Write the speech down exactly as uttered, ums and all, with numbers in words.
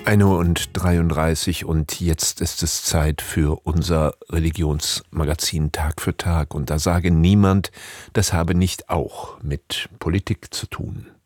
Eine und dreiunddreißig und jetzt ist es Zeit für unser Religionsmagazin Tag für Tag. Und da sage niemand, das habe nicht auch mit Politik zu tun.